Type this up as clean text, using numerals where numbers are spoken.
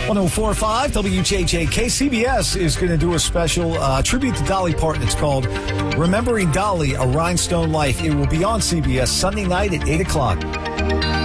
104.5 WJJK. CBS is going to do a special tribute to Dolly Parton. It's called Remembering Dolly, A Rhinestone Life. It will be on CBS Sunday night at 8 o'clock.